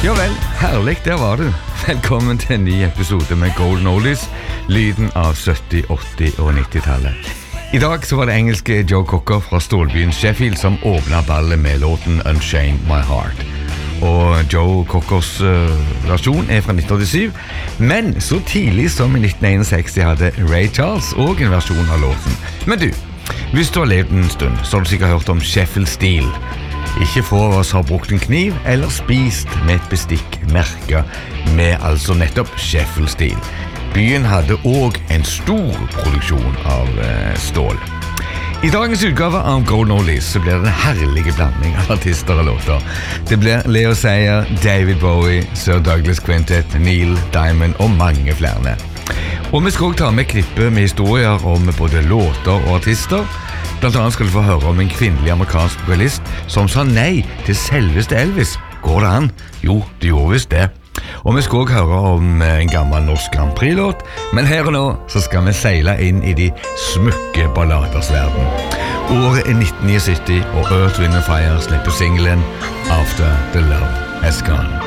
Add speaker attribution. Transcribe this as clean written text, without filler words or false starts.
Speaker 1: Ja vel, herlig, der var du. Velkommen til en ny episode med Golden Oldies, lyden av 70-, 80- og 90-tallet. I dag så var det engelske Joe Cocker fra stålbyen Sheffield som åpnet ballet med låten Unchained My Heart. Og Joe Cockers versjon fra 1987, men så tidlig som i 1961 hadde Ray Charles også en versjon av låten. Men du, hvis du har levd en stund, så har du sikkert hørt om Sheffield Steel. Ikke få av oss har brukt en kniv eller spist med et bestikk merket med altså nettopp Sheffield Steel. Byen hadde også en stor produksjon av stål. I dagens utgave av Golden Oldies så blir det en herlig blanding av artister og låter. Det blir Leo Sayer, David Bowie, Sir Douglas Quintet, Neil Diamond og mange flere. Og vi skal også ta med klippe med historier om både låter og artister. Blant annet skal du få høre om en kvinnelig amerikansk vokalist som sa nei til selveste Elvis. Går det an? Jo, det gjorde visst det. Og vi skal også høre om en gammel norsk Grand Prix-låt, men her og nå så skal vi seile inn i de smukke balladers verden. Året 1979, og Earth, Wind & Fire slipper singlen After the Love Has Gone.